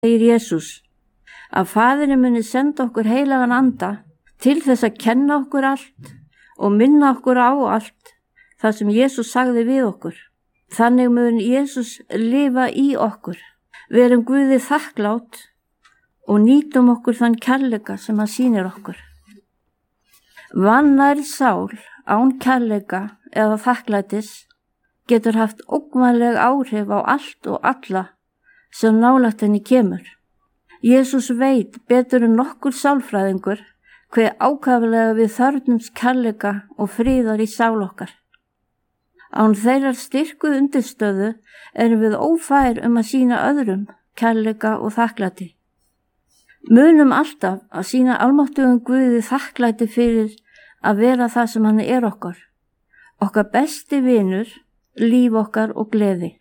segir Jesús, að Faðirinn muni senda okkur heilagan anda til þess að kenna okkur allt og minna okkur á allt það sem Jesús sagði við okkur. Þannig mun Jesús lifa í okkur. Verum Guði þakklátt og nýtum okkur þann kærleika sem hann sýnir okkur. Vannærð sál án kærleika eða þakklætis getur haft ógnvænleg áhrif á allt og alla sem nálægt henni kemur. Jesús veit betur en nokkur sálfræðingur hve ákaflega við þörfnumst kærleika og friðar í sál okkar. Án þeirrar styrku undirstöðu erum við ófær að sýna öðrum kærleika og þakklæti. Munum alltaf að sýna almáttugum Guði þakklæti fyrir að vera það sem hann er okkur besti vinur, líf okkar og gleði.